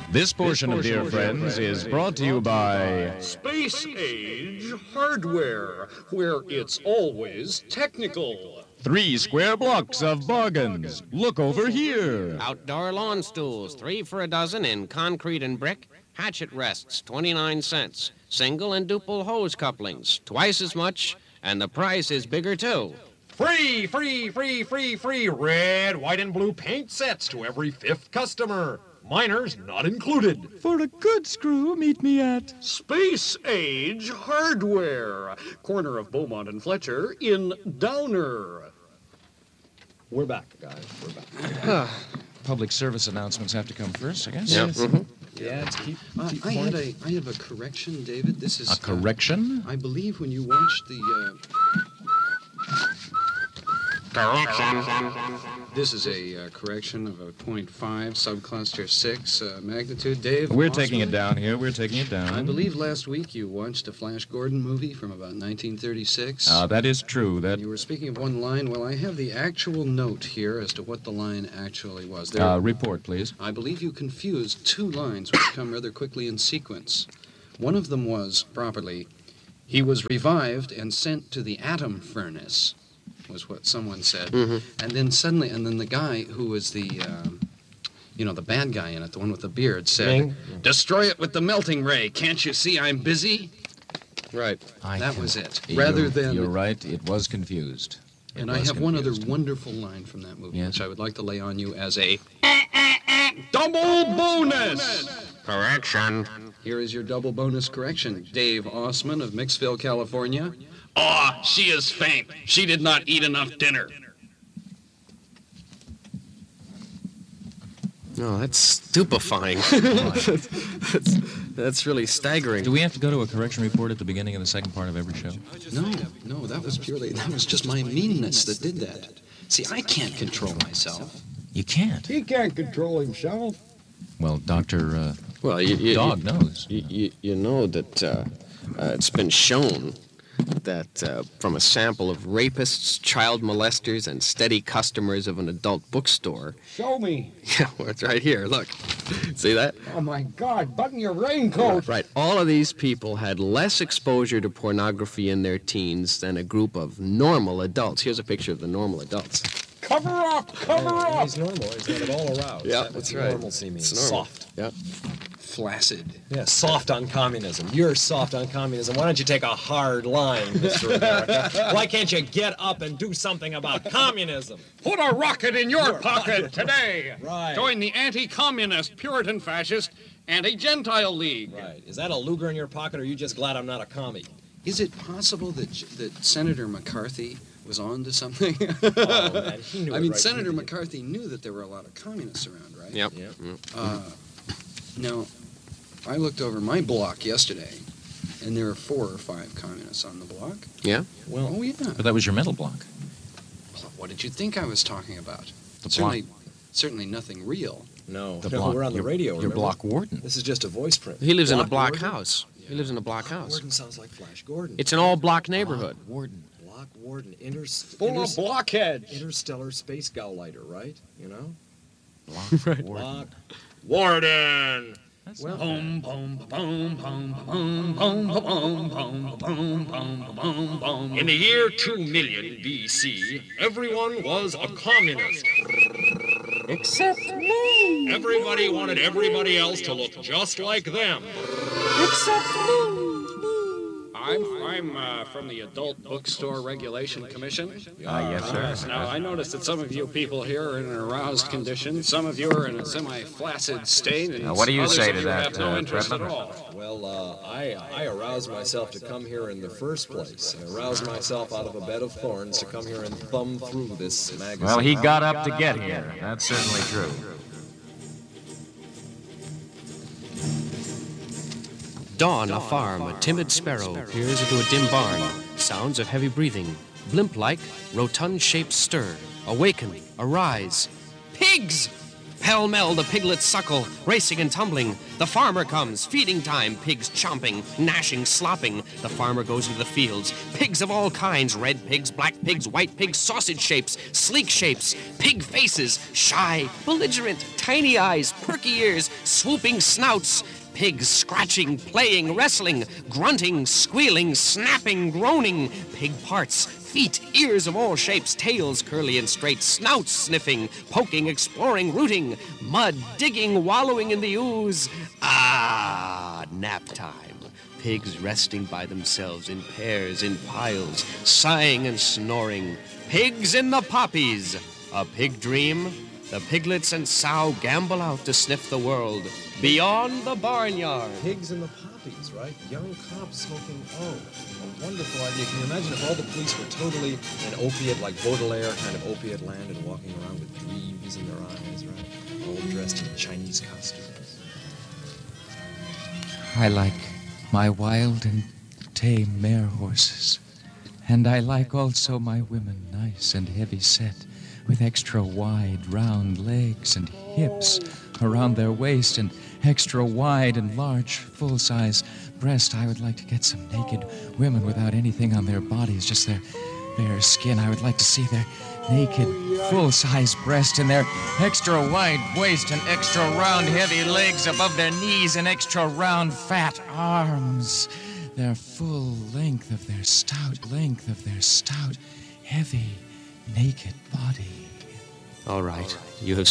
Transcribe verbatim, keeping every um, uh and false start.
This portion of Dear Friends is brought to you by Space Age Hardware, where it's always technical. Three square blocks of bargains. Look over here. Outdoor lawn stools, three for a dozen in concrete and brick. Hatchet rests, twenty-nine cents. Single and duple hose couplings, twice as much, and the price is bigger, too. Free, free, free, free, free red, white, and blue paint sets to every fifth customer. Minors not included. For a good screw, meet me at Space Age Hardware, corner of Beaumont and Fletcher in Downer. We're back, guys. We're back. public service announcements have to come first, I guess. Yep. Mm-hmm. Yeah, to keep, Uh, keep I point. had a I have a correction, David. This is A correction? Uh, I believe when you watched the. Uh, This is a uh, correction of a point five subcluster six uh, magnitude. Dave, We're Oswald, taking it down here. We're taking it down. I believe last week you watched a Flash Gordon movie from about nineteen thirty-six. Uh, that is true. That You were speaking of one line. Well, I have the actual note here as to what the line actually was. There, uh, report, please. I believe you confused two lines which come rather quickly in sequence. One of them was, properly, he was revived and sent to the atom furnace, was what someone said. Mhm. And then suddenly, and then the guy who was the, um, you know, the bad guy in it, the one with the beard, said, Ming? destroy it with the melting ray. Can't you see I'm busy? Right. I that can- was it. You're- Rather than... You're right. It was confused. It And I was have one other confused. wonderful line from that movie, Yes. which I would like to lay on you as a double bonus. Correction. Here is your double bonus correction. Dave Osman of Mixville, California. Aw, she is faint. She did not eat enough dinner. No, that's stupefying. that's, that's really staggering. Do we have to go to a correction report at the beginning of the second part of every show? No, no, that was purely, that was just my meanness that did that. See, I can't control myself. You can't. He can't control himself. Well, Doctor uh, Well, you, you, Dog you, knows. You, you, you know that uh, uh, it's been shown that uh, from a sample of rapists, child molesters, and steady customers of an adult bookstore. Show me. Yeah, well, it's right here. Look. See that? Oh, my God. Button your raincoat. Right. All of these people had less exposure to pornography in their teens than a group of normal adults. Here's a picture of the normal adults. Cover up. Cover up. He's normal. He's not at all aroused. Yeah, That- that's that's right. Normalcy means It's normal. soft. Yeah. Flaccid. Yeah, soft on communism. You're soft on communism. Why don't you take a hard line, Mister America? Why can't you get up and do something about communism? Put a rocket in your, Your pocket pocket. today. Right. Join the anti-communist, Puritan fascist, anti-Gentile league. Right. Is that a Luger in your pocket, or are you just glad I'm not a commie? Is it possible that that Senator McCarthy was on to something? Oh, man, he knew I it mean, right Senator from the McCarthy knew that there were a lot of communists around, right? Yep. Yep. Uh, now, I looked over my block yesterday, and there are four or five communists on the block. Yeah? Well, Oh, yeah. But that was your mental block. What did you think I was talking about? The certainly, certainly nothing real. no. The no, block. we're on the your, radio, Your remember? block warden. This is just a voice print. He lives in a block Warden? house. He lives in a block house. Warden sounds like Flash Gordon. It's an all-block neighborhood. Block warden. Block Warden. Inter- Full of blockheads. Interstellar space gauleiter, right? You know? Block warden. Block. Warden. That's Well, not bad. Boom, boom, boom, boom, boom, boom, boom, boom, boom, boom, boom, boom. In the year two million B C, everyone was a communist. Except me. Everybody wanted everybody else to look just like them. Except me. I'm I'm uh, from the Adult Bookstore Regulation Commission. Ah, yes, sir. Now, I noticed that some of you people here are in an aroused condition. Some of you are in a semi-flaccid state. And Now, what do you others say of to you that, have no uh, interest at Treadman? all. Well, uh, I, I aroused myself to come here in the first place. I aroused myself out of a bed of thorns to come here and thumb through this magazine. Well, he got up to get here. That's certainly true. Dawn, a farm, a timid sparrow peers into a dim barn. Sounds of heavy breathing. Blimp-like, rotund shapes stir. Awaken, arise. Pigs! Pell-mell the piglets suckle, racing and tumbling. The farmer comes, feeding time, pigs chomping, gnashing, slopping. The farmer goes into the fields. Pigs of all kinds, red pigs, black pigs, white pigs, sausage shapes, sleek shapes, pig faces, shy, belligerent, tiny eyes, perky ears, swooping snouts. Pigs scratching, playing, wrestling, grunting, squealing, snapping, groaning. Pig parts, feet, ears of all shapes, tails curly and straight, snouts sniffing, poking, exploring, rooting, mud digging, wallowing in the ooze. Ah, nap time. Pigs resting by themselves in pairs, in piles, sighing and snoring. Pigs in the poppies. A pig dream. The piglets and sow gambol out to sniff the world beyond the barnyard. Pigs in the poppies, right? Young cops smoking. Oh, a wonderful idea. Can you imagine if all the police were totally an opiate, like Baudelaire kind of opiate land, and walking around with dreams in their eyes, right? All dressed in Chinese costumes. I like my wild and tame mare horses. And I like also my women nice and heavy set, with extra wide, round legs and hips around their waist, and extra wide and large, full-size breast. I would like to get some naked women without anything on their bodies, just their bare skin. I would like to see their naked, full-size breast and their extra wide waist and extra round, heavy legs above their knees and extra round, fat arms. Their full length of their stout length of their stout, heavy, naked body. All right, you have